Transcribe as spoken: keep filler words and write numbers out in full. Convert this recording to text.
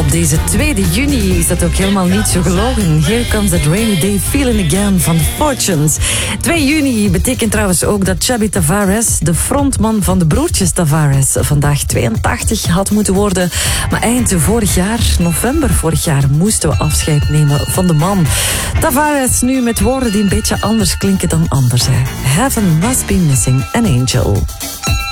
Op deze tweede juni is dat ook helemaal niet zo gelogen. Here comes that rainy day feeling again van The Fortunes. twee juni betekent trouwens ook dat Chubby Tavares, de frontman van de broertjes Tavares, vandaag tweeëntachtig had moeten worden. Maar eind vorig jaar, november vorig jaar, moesten we afscheid nemen van de man. Tavares nu met woorden die een beetje anders klinken dan anders. Hè. Heaven must be missing an angel.